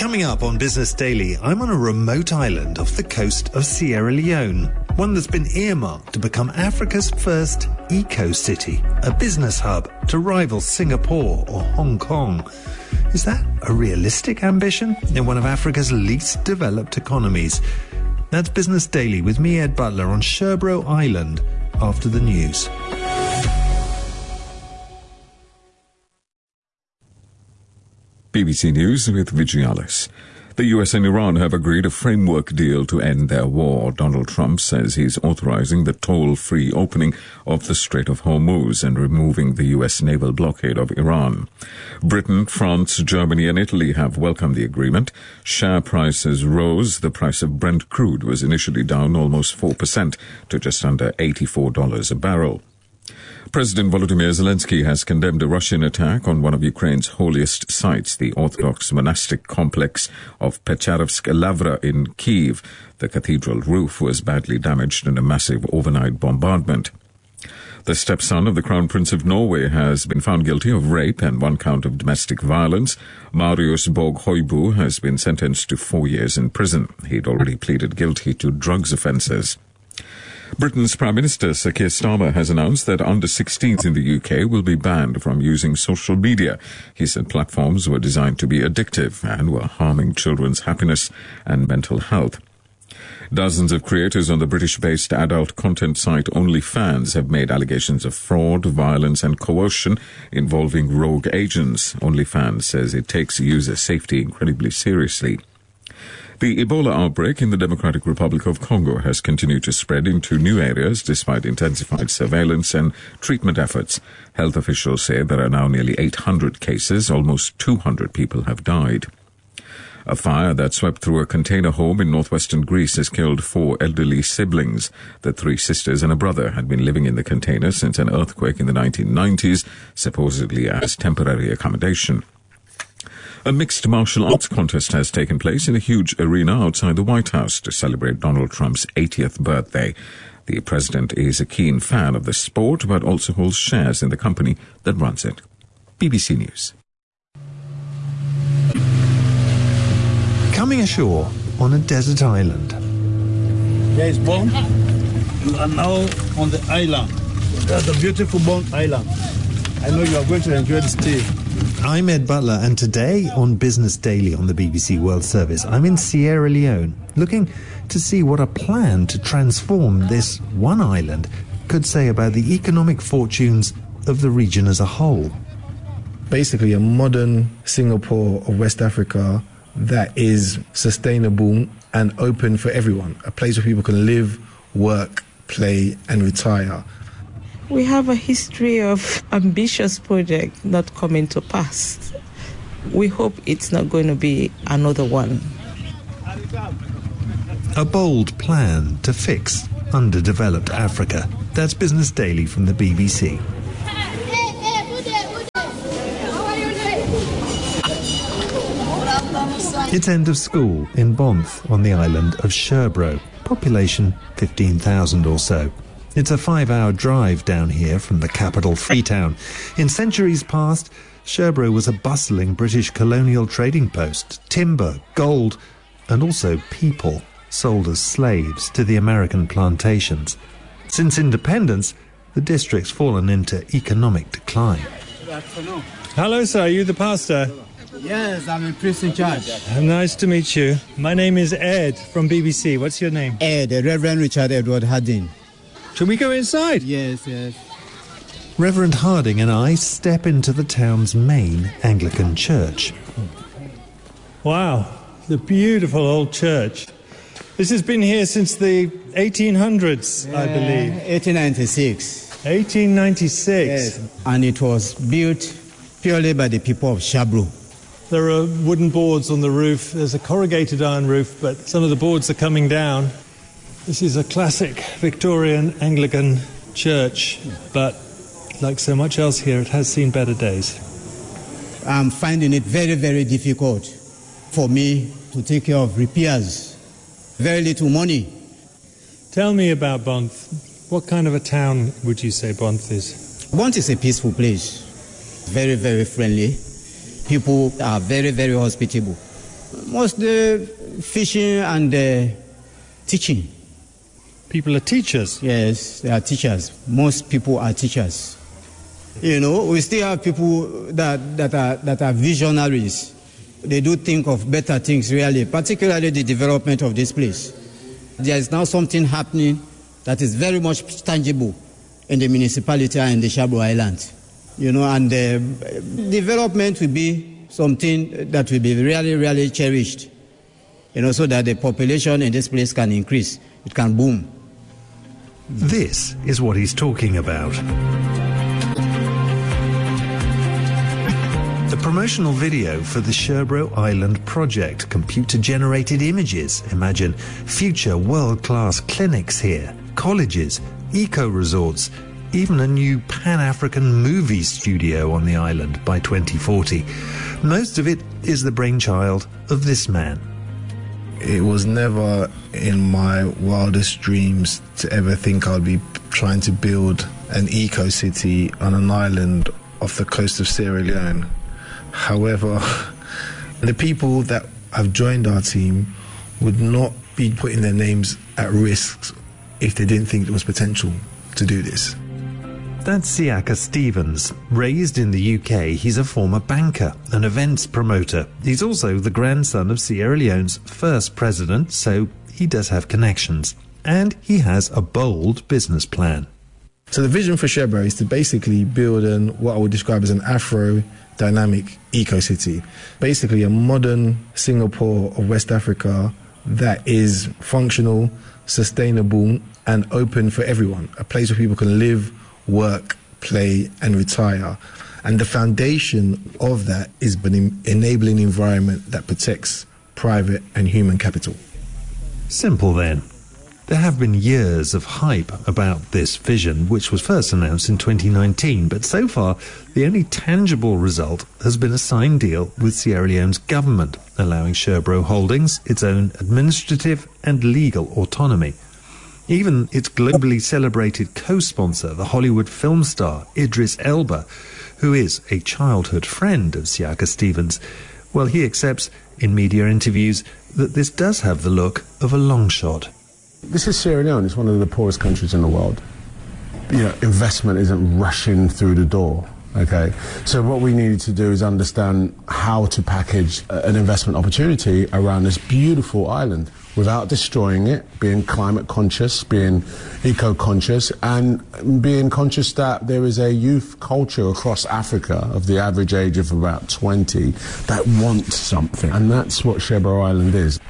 Coming up on Business Daily, I'm on a remote island off the coast of Sierra Leone, one that's been earmarked to become Africa's first eco-city, a business hub to rival Singapore or Hong Kong. Is that a realistic ambition in one of Africa's least developed economies? That's Business Daily with me, Ed Butler, on Sherbro Island after the news. BBC News with Vigialis. The US and Iran have agreed a framework deal to end their war. Donald Trump says he's authorizing the toll-free opening of the Strait of Hormuz and removing the US naval blockade of Iran. Britain, France, Germany and Italy have welcomed the agreement. Share prices rose. The price of Brent crude was initially down almost 4% to just under $84 a barrel. President Volodymyr Zelensky has condemned a Russian attack on one of Ukraine's holiest sites, the Orthodox monastic complex of Pecharovsk-Lavra in Kyiv. The cathedral roof was badly damaged in a massive overnight bombardment. The stepson of the Crown Prince of Norway has been found guilty of rape and one count of domestic violence. Marius Borg-Høibo has been sentenced to 4 years in prison. He'd already pleaded guilty to drugs offences. Britain's Prime Minister Sir Keir Starmer has announced that under-16s in the UK will be banned from using social media. He said platforms were designed to be addictive and were harming children's happiness and mental health. Dozens of creators on the British-based adult content site OnlyFans have made allegations of fraud, violence and coercion involving rogue agents. OnlyFans says it takes user safety incredibly seriously. The Ebola outbreak in the Democratic Republic of Congo has continued to spread into new areas despite intensified surveillance and treatment efforts. Health officials say there are now nearly 800 cases. Almost 200 people have died. A fire that swept through a container home in northwestern Greece has killed 4 elderly siblings. The 3 sisters and a brother had been living in the container since an earthquake in the 1990s, supposedly as temporary accommodation. A mixed martial arts contest has taken place in a huge arena outside the White House to celebrate Donald Trump's 80th birthday. The president is a keen fan of the sport, but also holds shares in the company that runs it. BBC News. Coming ashore on a desert island. There is Bond. You are now on the island. That's a beautiful Bond Island. I know you are going to enjoy the stay. I'm Ed Butler, and today on Business Daily on the BBC World Service, I'm in Sierra Leone, looking to see what a plan to transform this one island could say about the economic fortunes of the region as a whole. Basically a modern Singapore of West Africa that is sustainable and open for everyone, a place where people can live, work, play and retire. We have a history of ambitious projects not coming to pass. We hope it's not going to be another one. A bold plan to fix underdeveloped Africa. That's Business Daily from the BBC. It's end of school in Bonth on the island of Sherbro. Population 15,000 or so. It's a 5-hour drive down here from the capital, Freetown. In centuries past, Sherbro was a bustling British colonial trading post. Timber, gold, and also people sold as slaves to the American plantations. Since independence, the district's fallen into economic decline. Good afternoon. Hello, sir. Are you the pastor? Yes, I'm in priest in charge. Nice to meet you. My name is Ed from BBC. What's your name? Ed, Reverend Richard Edward Harding. Shall we go inside? Yes. Reverend Harding and I step into the town's main Anglican church. Wow, the beautiful old church. This has been here since the 1800s, I believe. 1896. 1896. Yes, and it was built purely by the people of Sherbro. There are wooden boards on the roof. There's a corrugated iron roof, but some of the boards are coming down. This is a classic Victorian Anglican church, but like so much else here, it has seen better days. I'm finding it very, very difficult for me to take care of repairs. Very little money. Tell me about Bonth. What kind of a town would you say Bonth is? Bonth is a peaceful place. Very, very friendly. People are very, very hospitable. Mostly fishing and teaching. People are teachers? Yes, they are teachers. Most people are teachers. You know, we still have people that are visionaries. They do think of better things, really, particularly the development of this place. There is now something happening that is very much tangible in the municipality and the Shabro Island. You know, and development will be something that will be really, really cherished. You know, so that the population in this place can increase. It can boom. This is what he's talking about. The promotional video for the Sherbro Island project, computer-generated images. Imagine future world-class clinics here, colleges, eco-resorts, even a new Pan-African movie studio on the island by 2040. Most of it is the brainchild of this man. It was never in my wildest dreams to ever think I'd be trying to build an eco-city on an island off the coast of Sierra Leone. However, the people that have joined our team would not be putting their names at risk if they didn't think there was potential to do this. That's Siaka Stevens. Raised in the UK, he's a former banker, an events promoter. He's also the grandson of Sierra Leone's first president, so he does have connections. And he has a bold business plan. So the vision for Sherbro is to basically build what I would describe as an Afro-dynamic eco-city. Basically a modern Singapore of West Africa that is functional, sustainable and open for everyone. A place where people can live, work, play and retire. And the foundation of that is an enabling environment that protects private and human capital. Simple then. There have been years of hype about this vision, which was first announced in 2019, but so far the only tangible result has been a signed deal with Sierra Leone's government, allowing Sherbro Holdings its own administrative and legal autonomy. Even its globally celebrated co-sponsor, the Hollywood film star Idris Elba, who is a childhood friend of Siaka Stevens, well, he accepts in media interviews that this does have the look of a long shot. This is Sierra Leone. It's one of the poorest countries in the world. You know, investment isn't rushing through the door, okay? So what we needed to do is understand how to package an investment opportunity around this beautiful island without destroying it, being climate conscious, being eco-conscious, and being conscious that there is a youth culture across Africa of the average age of about 20 that wants something. And that's what Sherbro Island is.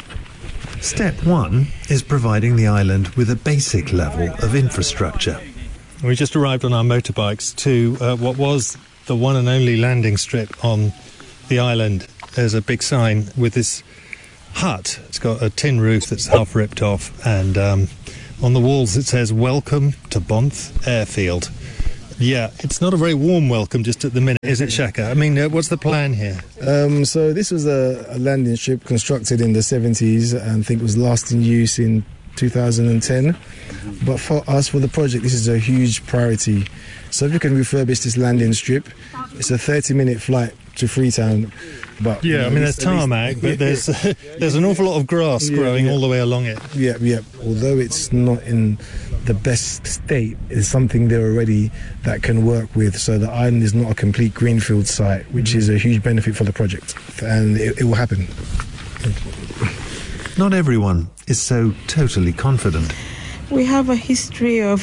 Step one is providing the island with a basic level of infrastructure. We just arrived on our motorbikes to what was the one and only landing strip on the island. There's a big sign with this hut. It's got a tin roof that's half ripped off, and on the walls it says, "Welcome to Bonth Airfield." Yeah, it's not a very warm welcome just at the minute, is it, Shaka? I mean, what's the plan here? So this was a landing strip constructed in the 70s and I think it was last in use in 2010. But for us, for the project, this is a huge priority. So if we can refurbish this landing strip, it's a 30-minute flight to Freetown. But, yeah, I mean, there's tarmac, but there's an awful lot of grass growing all the way along it. Yeah. Although it's not in the best state, it's something there already that can work with. So the island is not a complete greenfield site, which is a huge benefit for the project. And it will happen. Not everyone is so totally confident. We have a history of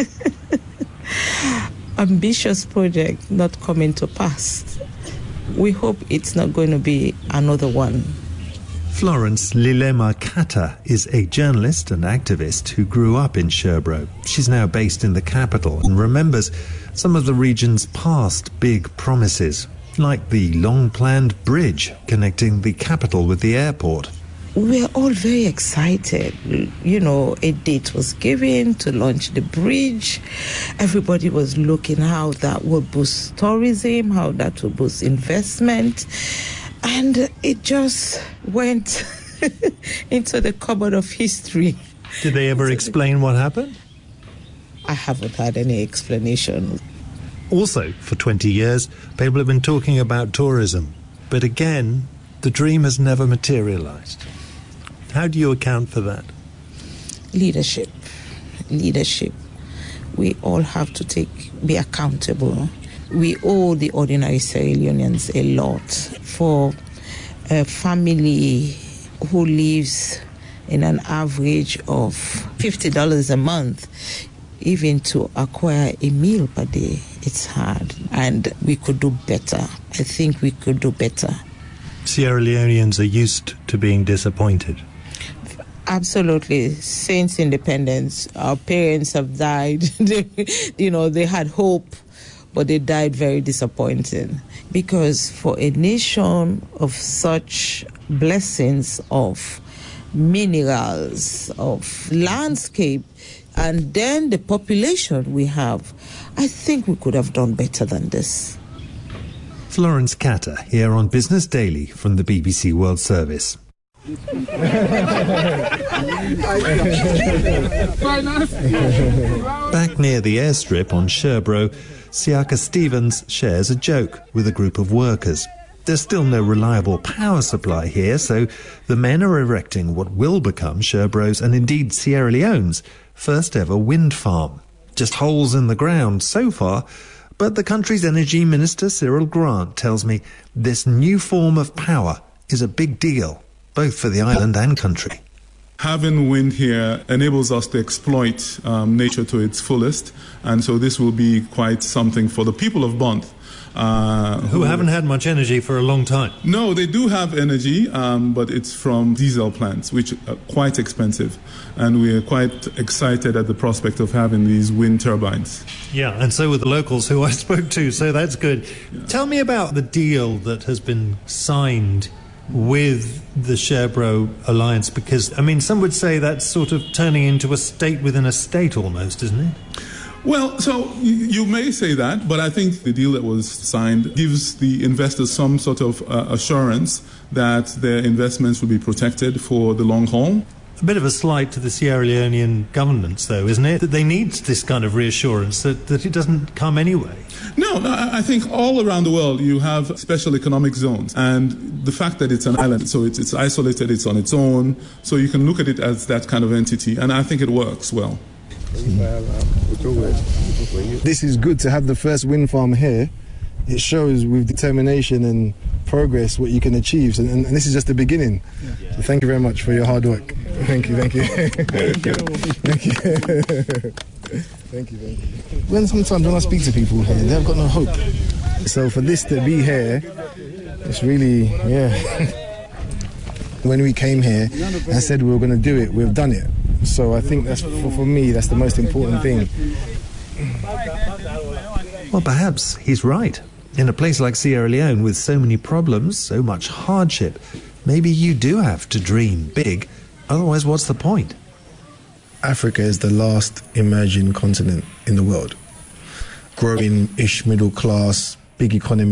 ambitious project not coming to pass. We hope it's not going to be another one. Florence Lilema Kata is a journalist and activist who grew up in Sherbro. She's now based in the capital and remembers some of the region's past big promises, like the long-planned bridge connecting the capital with the airport. We're all very excited. You know, a date was given to launch the bridge. Everybody was looking how that would boost tourism, how that would boost investment. And it just went into the cupboard of history. Did they ever explain what happened? I haven't had any explanation. Also, for 20 years, people have been talking about tourism. But again, The dream has never materialized. How do you account for that? Leadership. We all have to be accountable. We owe the ordinary Sierra Leoneans a lot. For a family who lives in an average of $50 a month, even to acquire a meal per day, it's hard. And we could do better. I think we could do better. Sierra Leoneans are used to being disappointed. Absolutely. Since independence, our parents have died. They had hope, but they died very disappointed. Because for a nation of such blessings of minerals, of landscape, and then the population we have, I think we could have done better than this. Florence Catter here on Business Daily from the BBC World Service. Back near the airstrip on Sherbro, Siaka Stevens shares a joke with a group of workers. There's still no reliable power supply here, so the men are erecting what will become Sherbro's and indeed Sierra Leone's first ever wind farm. Just holes in the ground so far, but the country's Energy Minister Cyril Grant tells me this new form of power is a big deal, both for the island and country. Having wind here enables us to exploit nature to its fullest, and so this will be quite something for the people of Bont. Who haven't had much energy for a long time. No, they do have energy, but it's from diesel plants, which are quite expensive. And we are quite excited at the prospect of having these wind turbines. Yeah, and so were the locals who I spoke to, so that's good. Yeah. Tell me about the deal that has been signed with the Sherbro Alliance, because, some would say that's sort of turning into a state within a state almost, isn't it? Well, so you may say that, but I think the deal that was signed gives the investors some sort of assurance that their investments will be protected for the long haul. A bit of a slight to the Sierra Leonean governments, though, isn't it? That they need this kind of reassurance that it doesn't come anyway. No, I think all around the world you have special economic zones. And the fact that it's an island, so it's isolated, it's on its own, so you can look at it as that kind of entity. And I think it works well. This is good to have the first wind farm here. It shows with determination and progress what you can achieve, and this is just the beginning. So thank you very much for your hard work. Thank you. Thank you. When sometimes when I speak to people here, they've got no hope. So for this to be here, it's really, When we came here and said we were going to do it, we've done it. So I think that's for me, that's the most important thing. Well, perhaps he's right. In a place like Sierra Leone with so many problems, so much hardship, maybe you do have to dream big. Otherwise, what's the point? Africa is the last emerging continent in the world. Growing-ish middle class, big economy.